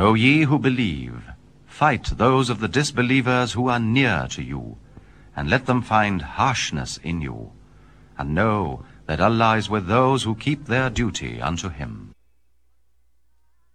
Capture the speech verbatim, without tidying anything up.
O ye who believe, fight those of the disbelievers who are near to you, and let them find harshness in you, and know that Allah is with those who keep their duty unto him.